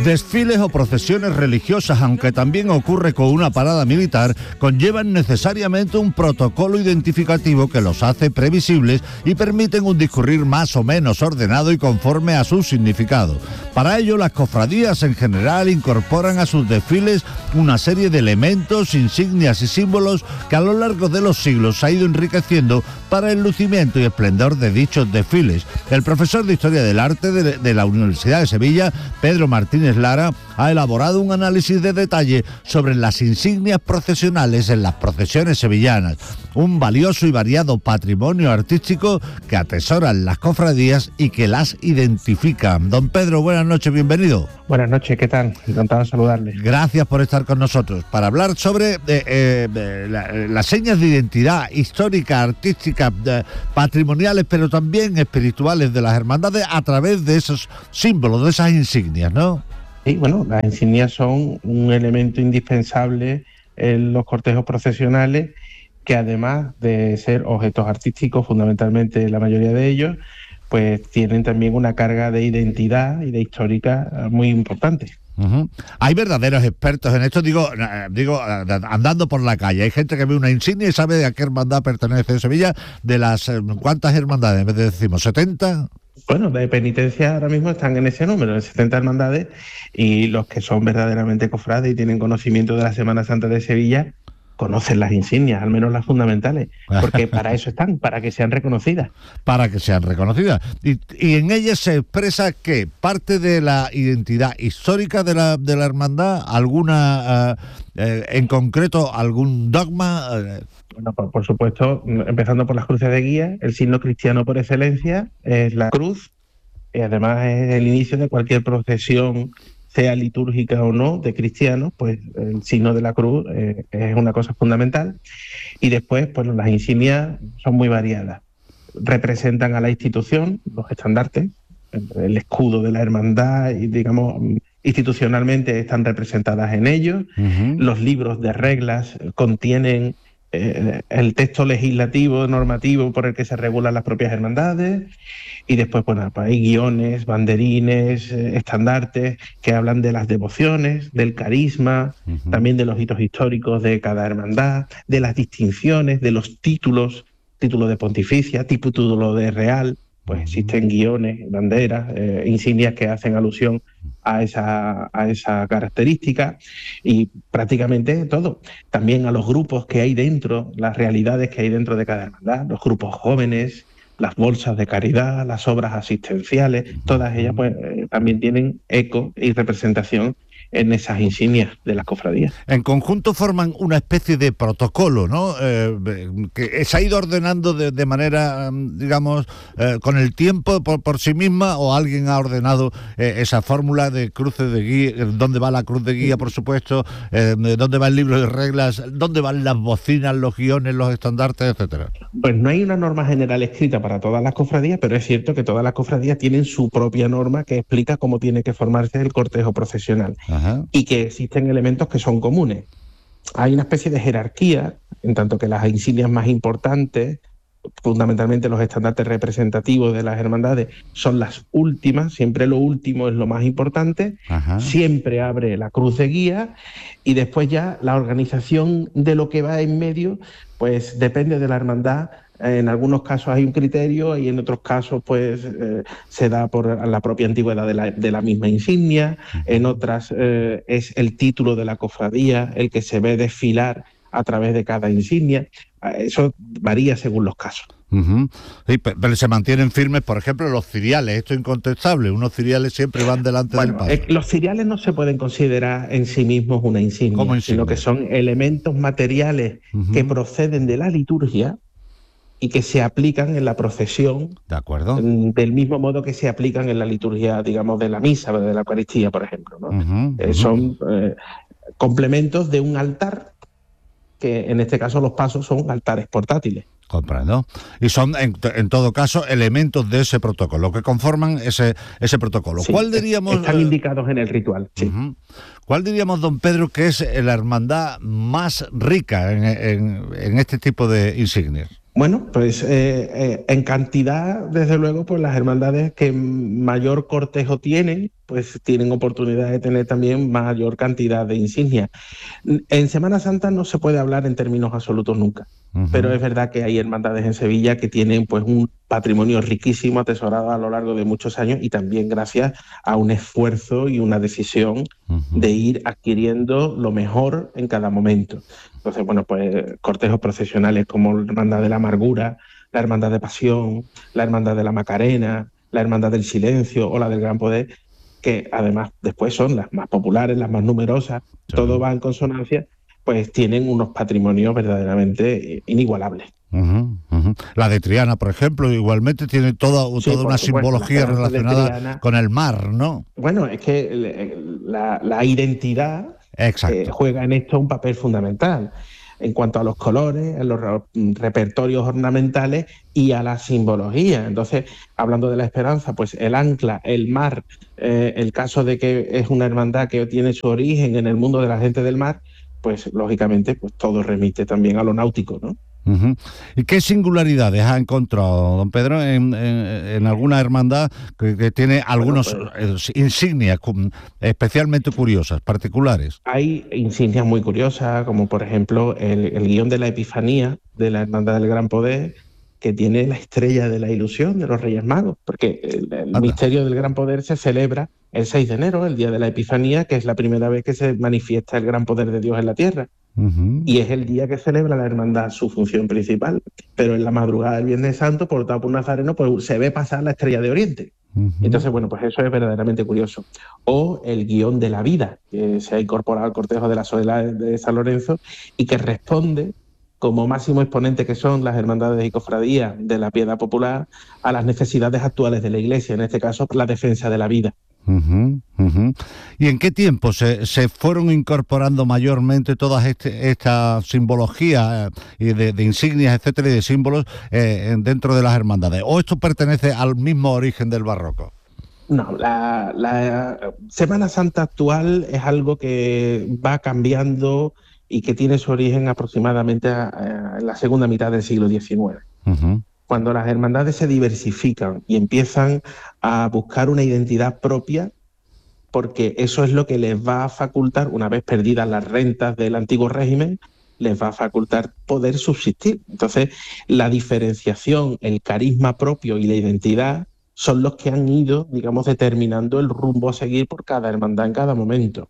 Desfiles o procesiones religiosas, aunque también ocurre con una parada militar, conllevan necesariamente un protocolo identificativo que los hace previsibles y permiten un discurrir más o menos ordenado y conforme a su significado. Para ello, las cofradías en general incorporan a sus desfiles una serie de elementos, insignias y símbolos que a lo largo de los siglos se ha ido enriqueciendo para el lucimiento y esplendor de dichos desfiles. El profesor de Historia del Arte de la Universidad de Sevilla, Pedro Martínez Lara, ha elaborado un análisis de detalle sobre las insignias procesionales en las procesiones sevillanas, un valioso y variado patrimonio artístico que atesoran las cofradías y que las identifican. Don Pedro, buenas noches, bienvenido. Buenas noches, ¿qué tal? Encantado de saludarles. Gracias por estar con nosotros para hablar sobre las señas de identidad histórica, artística, patrimoniales, pero también espirituales de las hermandades a través de esos símbolos, de esas insignias, ¿no? Sí, bueno, las insignias son un elemento indispensable en los cortejos procesionales que, además de ser objetos artísticos, fundamentalmente la mayoría de ellos, pues tienen también una carga de identidad y de histórica muy importante. Uh-huh. Hay verdaderos expertos en esto, digo, andando por la calle. Hay gente que ve una insignia y sabe de a qué hermandad pertenece en Sevilla. De las ¿cuántas hermandades? Decimos, ¿70? Bueno, de penitencia ahora mismo están en ese número, en 70 hermandades, y los que son verdaderamente cofrades y tienen conocimiento de la Semana Santa de Sevilla conocen las insignias, al menos las fundamentales, porque para eso están, para que sean reconocidas. Para que sean reconocidas. Y en ellas se expresa que parte de la identidad histórica de la hermandad, alguna, en concreto, algún dogma. Bueno, por supuesto, empezando por las cruces de guía, el signo cristiano por excelencia es la cruz, y además es el inicio de cualquier procesión, sea litúrgica o no, de cristianos, pues el signo de la cruz es una cosa fundamental. Y después, pues las insignias son muy variadas. Representan a la institución, los estandartes, el escudo de la hermandad, y digamos, institucionalmente están representadas en ellos. Uh-huh. Los libros de reglas contienen el texto legislativo, normativo por el que se regulan las propias hermandades, y después, bueno, pues hay guiones, banderines, estandartes que hablan de las devociones, del carisma, uh-huh, también de los hitos históricos de cada hermandad, de las distinciones, de los títulos, título de pontificia, título de real. Pues existen guiones, banderas, insignias que hacen alusión a esa característica, y prácticamente todo. También a los grupos que hay dentro, las realidades que hay dentro de cada hermandad, los grupos jóvenes, las bolsas de caridad, las obras asistenciales, todas ellas pues también tienen eco y representación en esas insignias de las cofradías. En conjunto forman una especie de protocolo, ¿no? Que se ha ido ordenando de manera, digamos, con el tiempo por sí misma, o alguien ha ordenado esa fórmula de cruces de guía, dónde va la cruz de guía, por supuesto, dónde va el libro de reglas, dónde van las bocinas, los guiones, los estandartes, etcétera. Pues no hay una norma general escrita para todas las cofradías, pero es cierto que todas las cofradías tienen su propia norma que explica cómo tiene que formarse el cortejo procesional. Ajá. Y que existen elementos que son comunes. Hay una especie de jerarquía, en tanto que las insignias más importantes, fundamentalmente los estandartes representativos de las hermandades, son las últimas, siempre lo último es lo más importante. Ajá. Siempre abre la cruz de guía, y después ya la organización de lo que va en medio, pues depende de la hermandad. En algunos casos hay un criterio, y en otros casos pues se da por la propia antigüedad de la misma insignia. En otras es el título de la cofradía el que se ve desfilar a través de cada insignia. Eso varía según los casos. Uh-huh. Sí, pero se mantienen firmes, por ejemplo, los ciriales. Esto es incontestable. Unos ciriales siempre van delante del paso. Los ciriales no se pueden considerar en sí mismos una insignia, sino que son elementos materiales, uh-huh, que proceden de la liturgia y que se aplican en la procesión. De acuerdo. Del mismo modo que se aplican en la liturgia, digamos, de la misa, de la Eucaristía, por ejemplo, ¿no? Uh-huh. Son complementos de un altar, que en este caso los pasos son altares portátiles. Comprendo. Y son, en todo caso, elementos de ese protocolo, que conforman ese protocolo. Sí, ¿cuál diríamos? Están indicados en el ritual, sí. Uh-huh. ¿Cuál diríamos, don Pedro, que es la hermandad más rica en este tipo de insignias? Bueno, pues en cantidad, desde luego, pues las hermandades que mayor cortejo tienen, pues tienen oportunidad de tener también mayor cantidad de insignias. En Semana Santa no se puede hablar en términos absolutos nunca, pero es verdad que hay hermandades en Sevilla que tienen pues un patrimonio riquísimo atesorado a lo largo de muchos años y también gracias a un esfuerzo y una decisión de ir adquiriendo lo mejor en cada momento. Entonces, bueno, pues cortejos procesionales como la Hermandad de la Amargura, la Hermandad de Pasión, la Hermandad de la Macarena, la Hermandad del Silencio o la del Gran Poder, que además después son las más populares, las más numerosas, todo va en consonancia, pues tienen unos patrimonios verdaderamente inigualables. La de Triana, por ejemplo, igualmente tiene toda una supuesto, simbología relacionada con el mar, ¿no? Bueno, es que la identidad juega en esto un papel fundamental en cuanto a los colores, a los repertorios ornamentales y a la simbología. Entonces, hablando de la esperanza, pues el ancla, el mar, el caso de que es una hermandad que tiene su origen en el mundo de la gente del mar, pues lógicamente pues todo remite también a lo náutico, ¿no? ¿Y qué singularidades ha encontrado, don Pedro, en alguna hermandad que tiene algunos insignias especialmente curiosas, particulares? Hay insignias muy curiosas, como por ejemplo el guión de la Epifanía de la Hermandad del Gran Poder, que tiene la estrella de la ilusión de los Reyes Magos, porque el misterio del Gran Poder se celebra el 6 de enero, el día de la Epifanía, que es la primera vez que se manifiesta el gran poder de Dios en la tierra. Y es el día que celebra la hermandad su función principal, pero en la madrugada del Viernes Santo, portado por un nazareno, pues se ve pasar la estrella de Oriente. Entonces, bueno, pues eso es verdaderamente curioso. O el guión de la vida, que se ha incorporado al cortejo de la Soledad de San Lorenzo y que responde, como máximo exponente que son las hermandades y cofradías de la piedad popular, a las necesidades actuales de la Iglesia, en este caso la defensa de la vida. ¿Y en qué tiempo se fueron incorporando mayormente todas esta simbología de insignias, etcétera, y de símbolos dentro de las hermandades? ¿O esto pertenece al mismo origen del barroco? No, la Semana Santa actual es algo que va cambiando y que tiene su origen aproximadamente en la segunda mitad del siglo XIX. Cuando las hermandades se diversifican y empiezan a buscar una identidad propia, porque eso es lo que les va a facultar, una vez perdidas las rentas del antiguo régimen, les va a facultar poder subsistir. Entonces, la diferenciación, el carisma propio y la identidad son los que han ido, digamos, determinando el rumbo a seguir por cada hermandad en cada momento.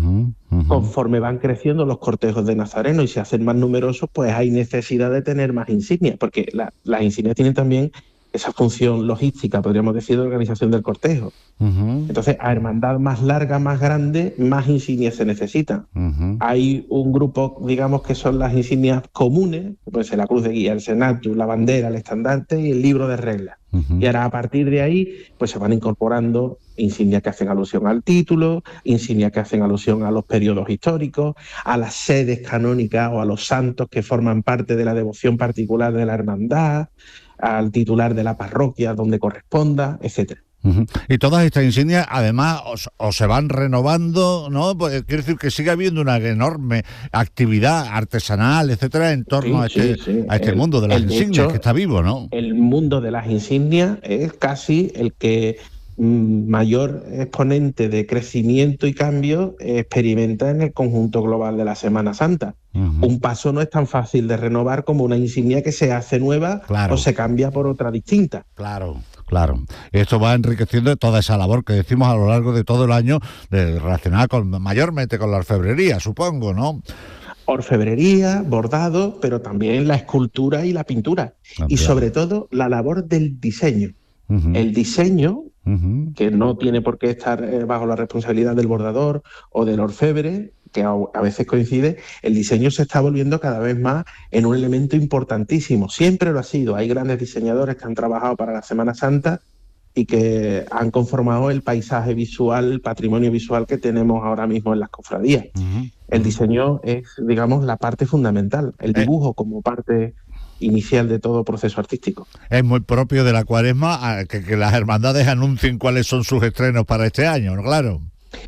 Conforme van creciendo los cortejos de Nazareno y se hacen más numerosos, pues hay necesidad de tener más insignias, porque las insignias tienen también esa función logística, podríamos decir, de organización del cortejo. Entonces, a hermandad más larga, más grande, más insignias se necesitan. Hay un grupo, digamos, que son las insignias comunes, puede ser la cruz de guía, el senatus, la bandera, el estandarte y el libro de reglas. Y ahora, a partir de ahí, pues se van incorporando insignias que hacen alusión al título, insignias que hacen alusión a los periodos históricos, a las sedes canónicas o a los santos que forman parte de la devoción particular de la hermandad, al titular de la parroquia donde corresponda, etcétera. Y todas estas insignias, además, o se van renovando, ¿no? Pues quiere decir que sigue habiendo una enorme actividad artesanal, etcétera, en torno a este mundo de las insignias, que está vivo, ¿no? El mundo de las insignias es casi el que mayor exponente de crecimiento y cambio experimenta en el conjunto global de la Semana Santa. Un paso no es tan fácil de renovar como una insignia que se hace nueva o se cambia por otra distinta. Claro. Esto va enriqueciendo toda esa labor que decimos a lo largo de todo el año, relacionada mayormente con la orfebrería, supongo, ¿no? Orfebrería, bordado, pero también la escultura y la pintura. Y sobre todo la labor del diseño. El diseño, que no tiene por qué estar bajo la responsabilidad del bordador o del orfebre, que a veces coincide, el diseño se está volviendo cada vez más en un elemento importantísimo. Siempre lo ha sido. Hay grandes diseñadores que han trabajado para la Semana Santa y que han conformado el paisaje visual, el patrimonio visual que tenemos ahora mismo en las cofradías. El diseño es, digamos, la parte fundamental, el dibujo como parte inicial de todo proceso artístico. Es muy propio de la Cuaresma que las hermandades anuncien cuáles son sus estrenos para este año, ¿no? Claro.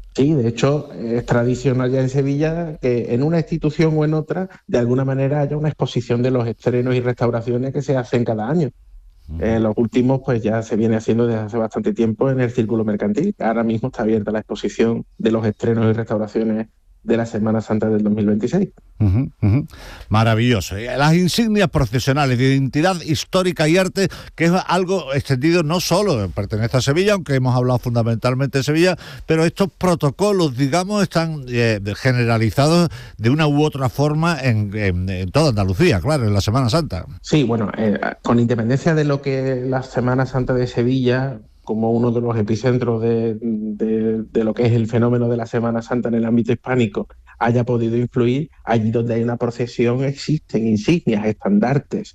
Sí, de hecho, es tradicional ya en Sevilla que en una institución o en otra, de alguna manera haya una exposición de los estrenos y restauraciones que se hacen cada año. Los últimos, pues ya se viene haciendo desde hace bastante tiempo en el Círculo Mercantil. Ahora mismo está abierta la exposición de los estrenos y restauraciones de la Semana Santa del 2026. Maravilloso. Las insignias procesionales de identidad histórica y arte, que es algo extendido no solo, pertenece a Sevilla, aunque hemos hablado fundamentalmente de Sevilla, pero estos protocolos, digamos, están generalizados de una u otra forma en toda Andalucía, claro, en la Semana Santa. Sí, bueno, con independencia de lo que la Semana Santa de Sevilla, como uno de los epicentros de lo que es el fenómeno de la Semana Santa en el ámbito hispánico, haya podido influir, allí donde hay una procesión existen insignias, estandartes,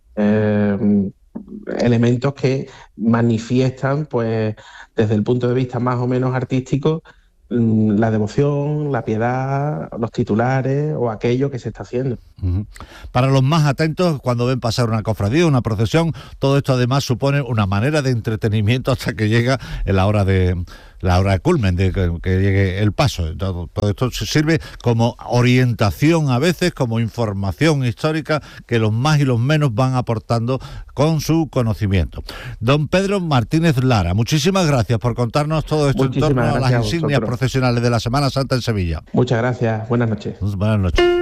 elementos que manifiestan, pues, desde el punto de vista más o menos artístico, la devoción, la piedad, los titulares o aquello que se está haciendo. Para los más atentos, cuando ven pasar una cofradía, una procesión, todo esto además supone una manera de entretenimiento hasta que llega la hora de culmen, de que llegue el paso. Todo esto sirve como orientación a veces, como información histórica que los más y los menos van aportando con su conocimiento. Don Pedro Martínez Lara, muchísimas gracias por contarnos todo esto en torno a las insignias procesionales de la Semana Santa en Sevilla. Muchas gracias, buenas noches. Buenas noches.